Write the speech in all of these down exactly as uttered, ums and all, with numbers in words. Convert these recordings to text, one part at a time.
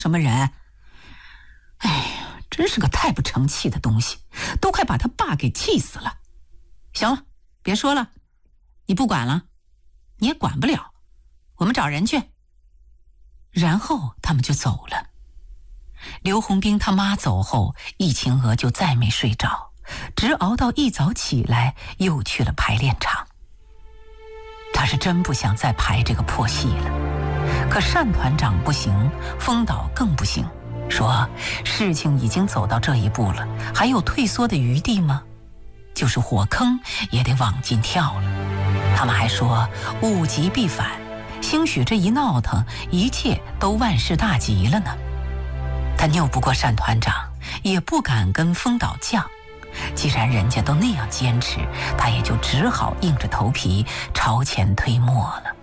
什么人？哎呀，真是个太不成器的东西，都快把他爸给气死了。行了，别说了，你不管了，你也管不了，我们找人去。然后他们就走了。刘洪兵他妈走后，易晴娥就再没睡着，直熬到一早起来，又去了排练场。他是真不想再排这个破戏了，可单团长不行，风导更不行，说事情已经走到这一步了，还有退缩的余地吗？就是火坑也得往进跳了。他们还说物极必反，兴许这一闹腾，一切都万事大吉了呢。他拗不过单团长，也不敢跟风导犟，既然人家都那样坚持，他也就只好硬着头皮朝前推磨了。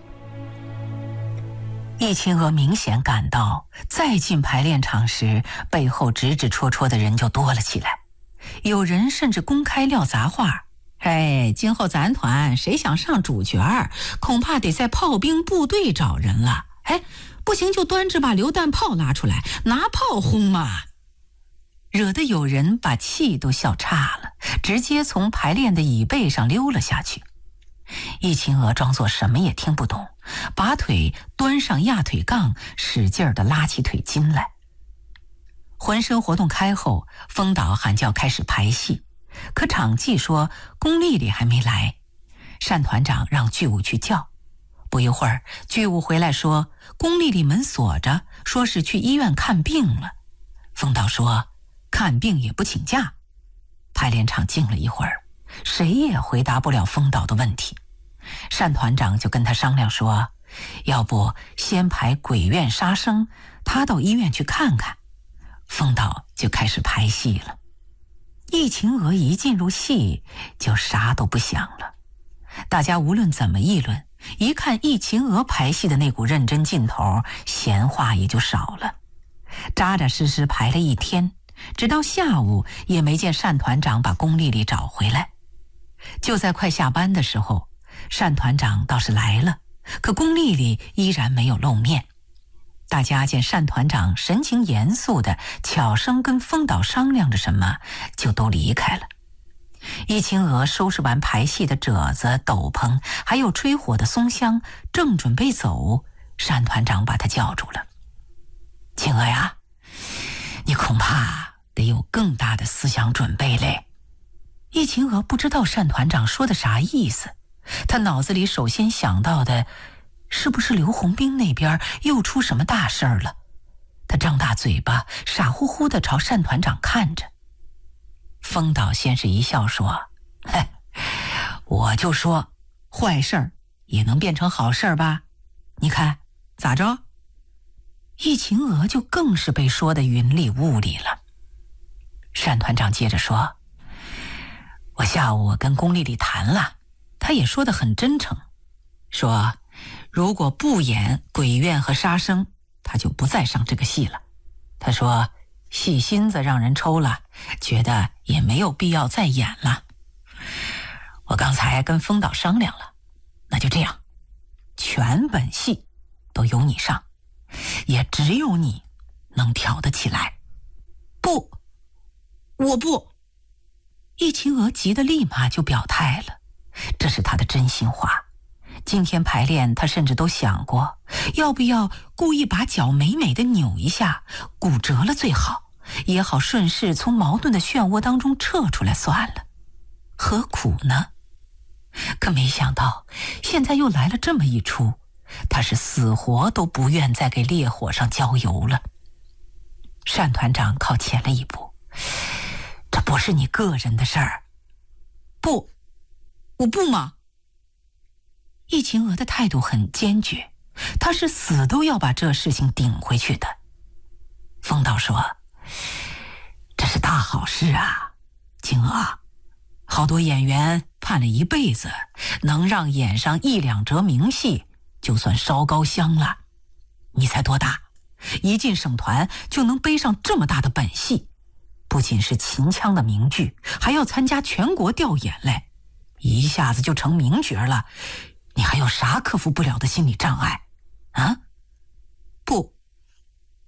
易晴娥明显感到再进排练场时，背后指指戳戳的人就多了起来，有人甚至公开撂杂话：哎，今后咱团谁想上主角儿，恐怕得在炮兵部队找人了。哎，不行就端着把榴弹炮拉出来，拿炮轰嘛。惹得有人把气都笑岔了，直接从排练的椅背上溜了下去。易晴娥装作什么也听不懂，把腿端上压腿杠，使劲地拉起腿筋来。浑身活动开后，风导喊叫开始排戏，可场记说龚丽丽还没来，单团长让剧务去叫。不一会儿，剧务回来说龚丽丽门锁着，说是去医院看病了。风导说看病也不请假。排练场静了一会儿，谁也回答不了风导的问题。单团长就跟他商量说，要不先排鬼院杀生，他到医院去看看。风导就开始排戏了。易晴娥一进入戏就啥都不想了，大家无论怎么议论，一看易晴娥排戏的那股认真劲头，闲话也就少了。扎扎实实排了一天，直到下午也没见单团长把龚丽丽找回来。就在快下班的时候，单团长倒是来了，可龚丽丽依然没有露面。大家见单团长神情严肃的悄声跟风导商量着什么，就都离开了。易晴娥收拾完排戏的褶子、斗篷，还有吹火的松香，正准备走，单团长把她叫住了。晴娥呀，你恐怕得有更大的思想准备嘞。易晴娥不知道单团长说的啥意思，她脑子里首先想到的是不是刘洪兵那边又出什么大事儿了。她张大嘴巴，傻乎乎地朝单团长看着。风导先是一笑说，嘿，我就说坏事儿也能变成好事儿吧，你看咋着？易晴娥就更是被说得云里雾里了。单团长接着说，我下午跟龚丽丽谈了，她也说得很真诚，说如果不演鬼院和杀生，她就不再上这个戏了。她说戏心子让人抽了，觉得也没有必要再演了。我刚才跟风导商量了，那就这样，全本戏都由你上，也只有你能挑得起来。不，我不。易晴娥急得立马就表态了，这是她的真心话。今天排练她甚至都想过，要不要故意把脚美美的扭一下，骨折了最好，也好顺势从矛盾的漩涡当中撤出来算了，何苦呢？可没想到现在又来了这么一出，她是死活都不愿再给烈火上浇油了。单团长靠前了一步，这不是你个人的事儿。不，我不嘛。易晴娥的态度很坚决，她是死都要把这事情顶回去的。风导说，这是大好事啊，晴娥，好多演员盼了一辈子，能让演上一两折名戏，就算烧高香了。你才多大，一进省团就能背上这么大的本戏，不仅是秦腔的名剧，还要参加全国调演嘞，一下子就成名角了，你还有啥克服不了的心理障碍啊？不。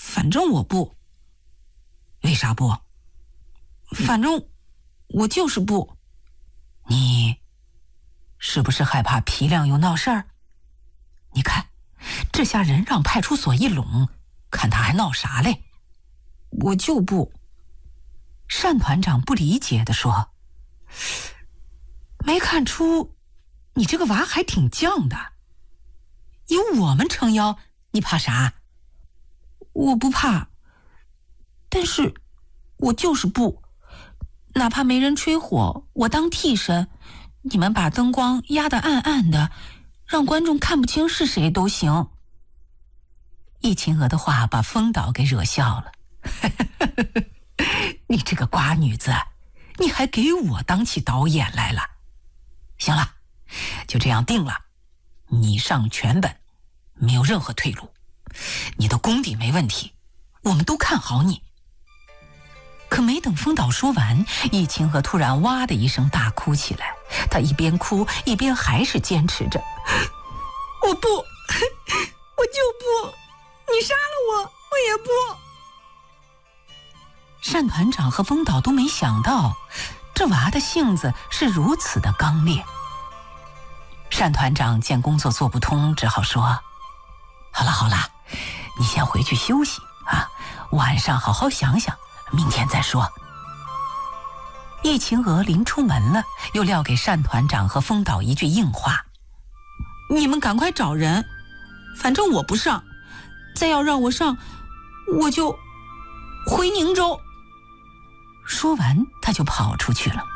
反正我不。为啥不？反正我就是不。你是不是害怕皮亮又闹事儿？你看，这下人让派出所一拢，看他还闹啥嘞？我就不。单团长不理解地说：没看出你这个娃还挺犟的，有我们撑腰，你怕啥？我不怕，但是我就是不。哪怕没人吹火，我当替身，你们把灯光压得暗暗的，让观众看不清是谁都行。易秦娥的话把风导给惹笑了。你这个瓜女子，你还给我当起导演来了。行了，就这样定了，你上全本，没有任何退路。你的功底没问题，我们都看好你。可没等风导说完，易秦娥突然哇的一声大哭起来。她一边哭一边还是坚持着：我不，我就不，你杀了我，我也不。单团长和风导都没想到，这娃的性子是如此的刚烈。单团长见工作做不通，只好说：好了好了，你先回去休息啊，晚上好好想想，明天再说。易秦娥临出门了，又撂给单团长和风导一句硬话：你们赶快找人，反正我不上，再要让我上，我就回宁州。说完，他就跑出去了。